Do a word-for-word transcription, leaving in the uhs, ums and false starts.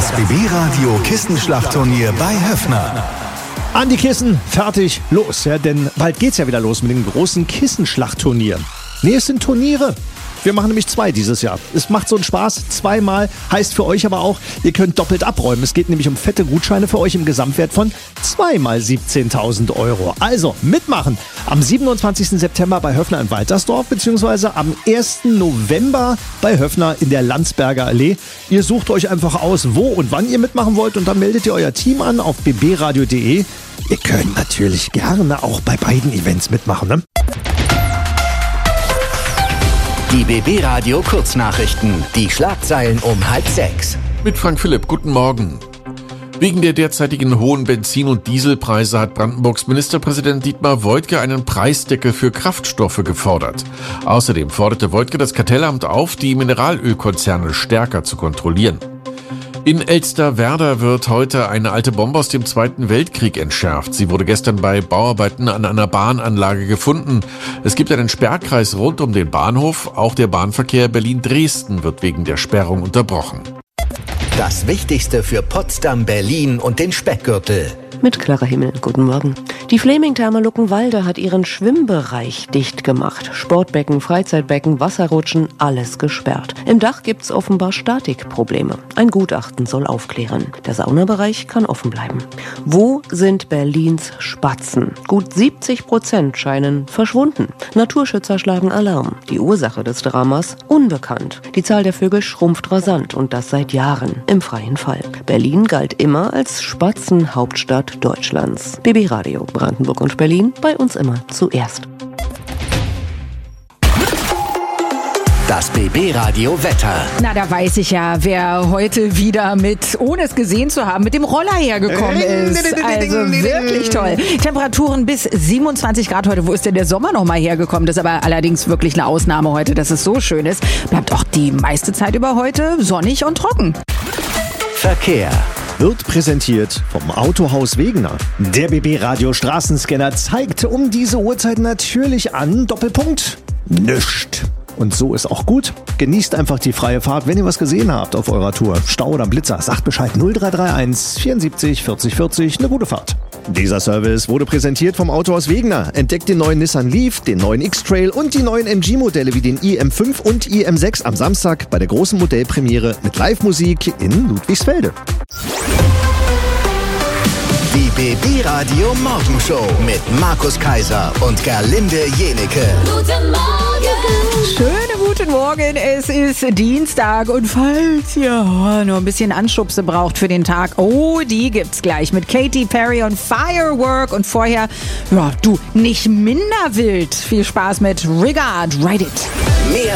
Das B B-Radio Kissenschlachtturnier bei Höffner. An die Kissen, fertig, los. Ja, denn bald geht's ja wieder los mit dem großen Kissenschlachtturnier. Nee, es sind Turniere. Wir machen nämlich zwei dieses Jahr. Es macht so einen Spaß, zweimal. Heißt für euch aber auch, ihr könnt doppelt abräumen. Es geht nämlich um fette Gutscheine für euch im Gesamtwert von zweimal siebzehntausend Euro. Also mitmachen. Am siebenundzwanzigsten September bei Höffner in Waltersdorf, beziehungsweise am ersten November bei Höffner in der Landsberger Allee. Ihr sucht euch einfach aus, wo und wann ihr mitmachen wollt, und dann meldet ihr euer Team an auf b b radio punkt d e. Ihr könnt natürlich gerne auch bei beiden Events mitmachen, ne? Die B B-Radio Kurznachrichten. Die Schlagzeilen um halb sechs. Mit Frank Philipp, guten Morgen. Wegen der derzeitigen hohen Benzin- und Dieselpreise hat Brandenburgs Ministerpräsident Dietmar Woidke einen Preisdeckel für Kraftstoffe gefordert. Außerdem forderte Woidke das Kartellamt auf, die Mineralölkonzerne stärker zu kontrollieren. In Elsterwerda wird heute eine alte Bombe aus dem Zweiten Weltkrieg entschärft. Sie wurde gestern bei Bauarbeiten an einer Bahnanlage gefunden. Es gibt einen Sperrkreis rund um den Bahnhof. Auch der Bahnverkehr Berlin-Dresden wird wegen der Sperrung unterbrochen. Das Wichtigste für Potsdam, Berlin und den Speckgürtel. Mit klarer Himmel, guten Morgen. Die Fleming-Therme Luckenwalde hat ihren Schwimmbereich dicht gemacht. Sportbecken, Freizeitbecken, Wasserrutschen, alles gesperrt. Im Dach gibt's offenbar Statikprobleme. Ein Gutachten soll aufklären. Der Saunabereich kann offen bleiben. Wo sind Berlins Spatzen? Gut siebzig Prozent scheinen verschwunden. Naturschützer schlagen Alarm. Die Ursache des Dramas unbekannt. Die Zahl der Vögel schrumpft rasant, und das seit Jahren im freien Fall. Berlin galt immer als Spatzenhauptstadt Deutschlands. B B-Radio Brandenburg und Berlin, bei uns immer zuerst. Das B B-Radio Wetter. Na, da weiß ich ja, wer heute wieder mit, ohne es gesehen zu haben, mit dem Roller hergekommen ist. Also wirklich toll. Temperaturen bis siebenundzwanzig Grad heute. Wo ist denn der Sommer noch mal hergekommen? Das ist aber allerdings wirklich eine Ausnahme heute, dass es so schön ist. Bleibt auch die meiste Zeit über heute sonnig und trocken. Verkehr. Wird präsentiert vom Autohaus Wegener. Der B B-Radio Straßenscanner zeigt um diese Uhrzeit natürlich an, Doppelpunkt, nischt. Und so ist auch gut. Genießt einfach die freie Fahrt, wenn ihr was gesehen habt auf eurer Tour. Stau oder Blitzer, sagt Bescheid. null drei drei eins vierundsiebzig vierzig vierzig, eine gute Fahrt. Dieser Service wurde präsentiert vom Autohaus Wegener. Entdeckt den neuen Nissan Leaf, den neuen X-Trail und die neuen M G-Modelle wie den i M fünf und i M sechs am Samstag bei der großen Modellpremiere mit Live-Musik in Ludwigsfelde. Die B B-Radio Morgenshow mit Markus Kaiser und Gerlinde Jenecke. Guten Morgen! Schönen guten Morgen, es ist Dienstag, und falls ihr nur ein bisschen Anschubse braucht für den Tag, oh, die gibt's gleich mit Katy Perry und Firework, und vorher, ja, du, nicht minder wild. Viel Spaß mit Regard, Ride It. Mehr